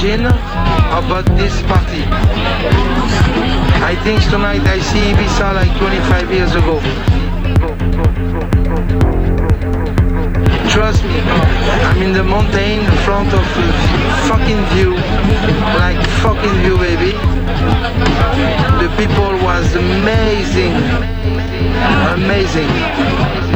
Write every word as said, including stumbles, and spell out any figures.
imagine about this party. I think tonight I see Ibiza like twenty-five years ago. Trust me, I'm in the mountain in front of a fucking view, like fucking view, baby. The people was amazing, amazing.